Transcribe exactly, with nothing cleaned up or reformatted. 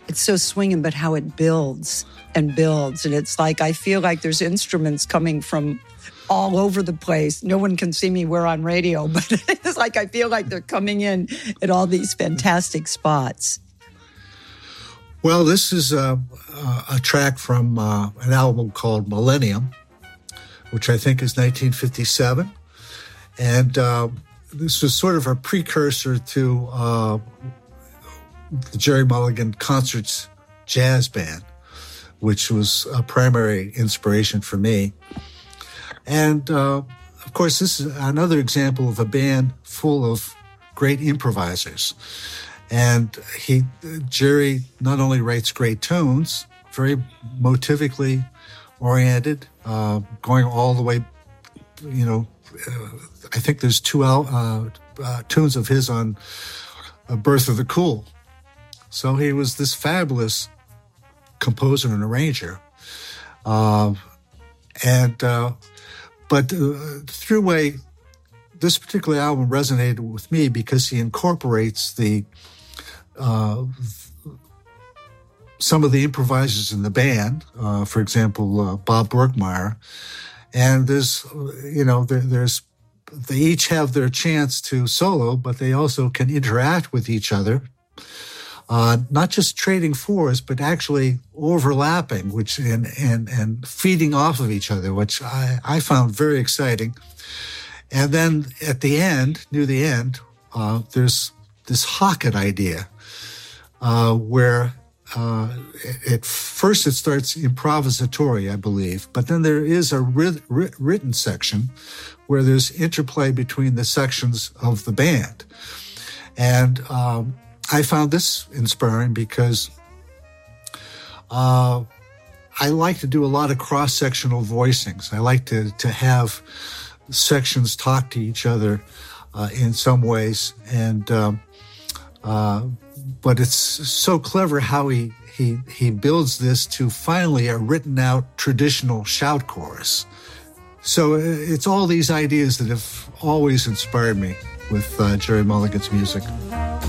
it's so swinging, but how it builds and builds. And it's like, I feel like there's instruments coming from all over the place. No one can see me, we're on radio, but it's like, I feel like they're coming in at all these fantastic spots. Well, this is a, a track from uh, an album called Millennium, which I think is nineteen fifty-seven. And uh, this was sort of a precursor to uh, the Gerry Mulligan Concerts Jazz Band, which was a primary inspiration for me. And, uh, of course, this is another example of a band full of great improvisers. And he, Gerry not only writes great tunes, very motivically oriented, uh, going all the way, you know, uh, I think there's two uh, uh, tunes of his on uh, Birth of the Cool. So he was this fabulous composer and arranger. Uh, and, uh, but uh, Throughway, this particular album resonated with me because he incorporates the uh, some of the improvisers in the band, uh, for example, uh, Bob Brookmeyer. And there's, you know, there, there's, they each have their chance to solo, but they also can interact with each other. Uh, not just trading fours, but actually overlapping, which and and and feeding off of each other, which I, I found very exciting. And then at the end, near the end, uh, there's this Hocket idea, uh, where uh, at first it starts improvisatory, I believe, but then there is a writ- written section where there's interplay between the sections of the band. And um, I found this inspiring because uh, I like to do a lot of cross-sectional voicings. I like to, to have sections talk to each other uh, in some ways. And um, uh, but it's so clever how he, he, he builds this to finally a written-out traditional shout chorus. So it's all these ideas that have always inspired me with uh, Gerry Mulligan's music.